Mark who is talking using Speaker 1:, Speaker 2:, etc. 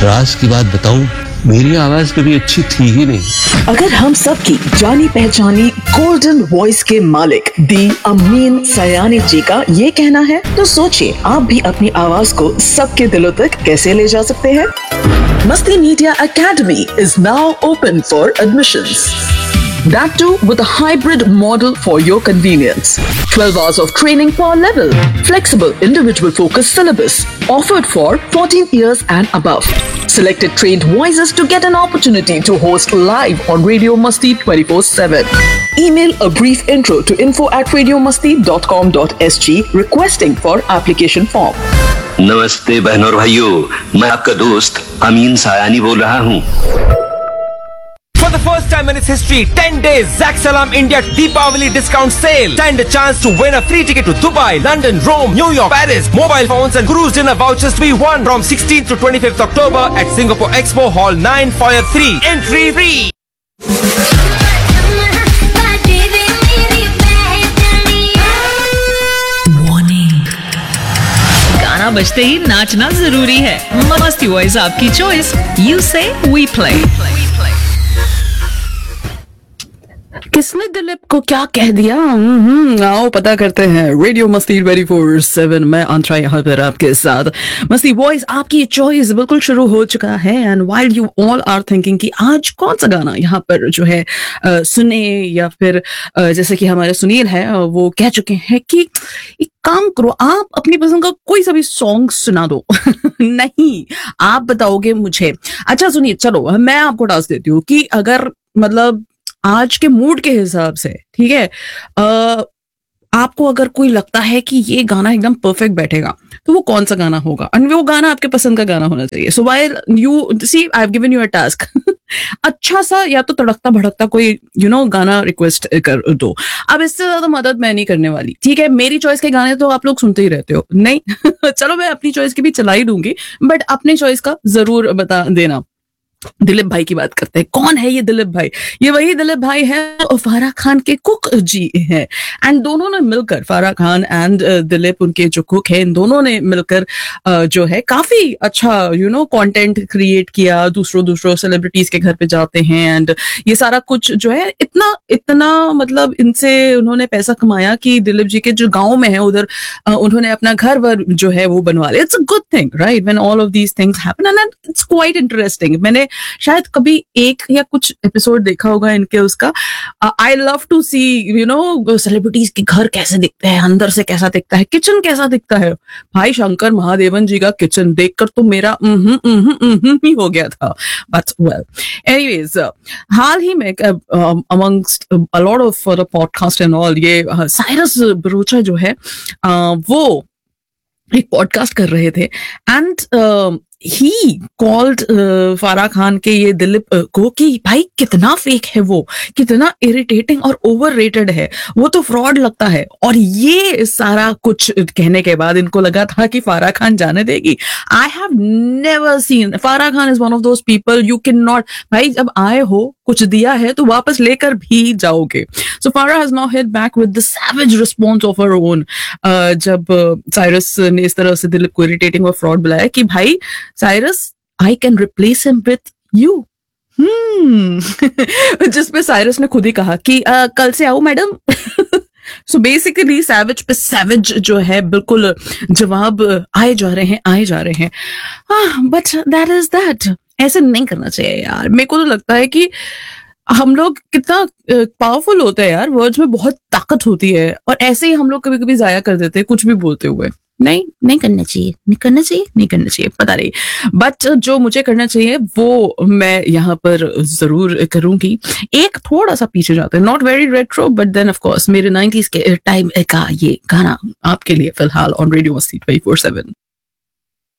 Speaker 1: राज की बात बताऊं, मेरी आवाज कभी अच्छी थी ही नहीं।
Speaker 2: अगर हम सब की जानी पहचानी गोल्डन वॉइस के मालिक दी अमीन सयानी जी का ये कहना है, तो सोचिए आप भी अपनी आवाज को सबके दिलों तक कैसे ले जा सकते हैं। मस्ती media academy is now open for admissions. That too with a hybrid model for your convenience. 12 hours of training per level. Flexible individual focused syllabus. Offered for 14 years and above. Selected trained voices to get an opportunity to host live on Radio Masti 24/7. Email a brief intro to info@radiomasti.com.sg requesting for application form.
Speaker 3: नमस्ते बहनों और भाइयों, मैं आपका दोस्त अमीन सायानी बोल रहा हूँ।
Speaker 4: For the first time in its history, 10 days Zak Salam India Deepavali discount sale. Stand a chance to win a free ticket to Dubai, London, Rome, New York, Paris, mobile phones and cruise dinner vouchers to be won from 16th to 25th October at Singapore Expo Hall 9 Foyer 3. Entry free.
Speaker 5: गाना बजते ही नाचना जरूरी है। मस्ती voice आपकी choice. You से we play.
Speaker 2: किसने दिलीप को क्या कह दिया? आओ पता करते हैं। रेडियो मस्ती 24/7 मैं अंतरा यहाँ पर आपके साथ। मस्ती वॉइस आपकी चॉइस बिल्कुल शुरू हो चुका है। And while you all are thinking कि आज कौन सा गाना यहाँ पर जो है सुने, या फिर जैसे कि हमारे सुनील है वो कह चुके हैं कि एक काम करो, आप अपनी पसंद का कोई सा भी सॉन्ग सुना दो। नहीं, आप बताओगे मुझे। अच्छा सुनिए, चलो मैं आपको टास्क देती हूँ कि अगर मतलब आज के मूड के हिसाब से, ठीक है, आपको अगर कोई लगता है कि ये गाना एकदम परफेक्ट बैठेगा, तो वो कौन सा गाना होगा? और वो गाना आपके पसंद का गाना होना चाहिए। सो while you see I have given you a task. अच्छा सा या तो तड़कता भड़कता कोई गाना रिक्वेस्ट कर दो। अब इससे ज्यादा मदद मैं नहीं करने वाली, ठीक है। मेरी चॉइस के गाने तो आप लोग सुनते ही रहते हो, नहीं? चलो मैं अपनी चॉइस की भी चला ही दूंगी, बट अपनी चॉइस का जरूर बता देना। दिलीप भाई की बात करते हैं। कौन है ये दिलीप भाई? ये वही दिलीप भाई है फराह खान के कुक जी हैं। एंड दोनों ने मिलकर, फराह खान एंड दिलीप उनके जो कुक है, इन दोनों ने मिलकर जो है काफी अच्छा कंटेंट क्रिएट किया। दूसरों सेलिब्रिटीज के घर पे जाते हैं एंड ये सारा कुछ जो है इतना मतलब इनसे उन्होंने पैसा कमाया कि दिलीप जी के जो गाँव में है उधर उन्होंने अपना घर वर जो है वो बनवा लिया। It's a good thing, right? When all of these things happen and it's quite interesting. मैंने शायद कभी एक या कुछ एपिसोड देखा होगा इनके उसका। I love to C celebrities के घर कैसे दिखते हैं, अंदर से कैसा दिखता है, किचन कैसा दिखता है। भाई शंकर महादेवन जी का किचन देखकर तो मेरा ही हो गया था। बट वेल एनीवेज, हाल ही में amongst a lot of the podcast and all, ये साइरस बरूचा जो है वो एक पॉडकास्ट कर रहे थे and he called Farah Khan के ये दिलीप को कि भाई कितना फेक है, वो कितना इरिटेटिंग और ओवररेटेड है, वो तो फ्रॉड लगता है। और ये सारा कुछ कहने के बाद इनको लगा था कि फराह खान जाने देगी। I have never seen, Farah Khan is one of those people you can not, भाई जब आए हो कुछ दिया है तो वापस लेकर भी जाओगे। सो Farah has now hit back with the savage response of her own. जब साइरस ने इस तरह से दिलीप को इरिटेटिंग और फ्रॉड बुलाया कि भाई Cyrus I can replace him with you. जिसपे साइरस ने खुद ही कहा कि कल से आओ मैडम। सो बेसिकली सैवेज पे सैवेज जो है बिल्कुल जवाब आए जा रहे हैं। But that is that. ऐसे नहीं करना चाहिए यार। मेरे को तो लगता है कि हम लोग कितना पावरफुल होते हैं यार, वर्ड्स में बहुत ताकत होती है, और ऐसे ही हम लोग कभी कभी जाया कर देते हैं कुछ भी बोलते हुए। नहीं करना चाहिए, पता नहीं। बट जो मुझे करना चाहिए वो मैं यहाँ पर जरूर करूंगी। एक थोड़ा सा पीछे जाते हैं, not very retro, but then of course मेरे 90s के टाइम का ये गाना आपके लिए फिलहाल ऑन रेडियो मस्ती 24/7।